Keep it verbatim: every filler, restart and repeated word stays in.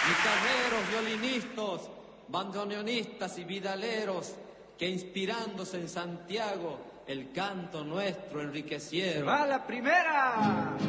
Guitarreros, violinistas, bandoneonistas y vidaleros, que inspirándose en Santiago, el canto nuestro enriquecieron. ¡Va la primera!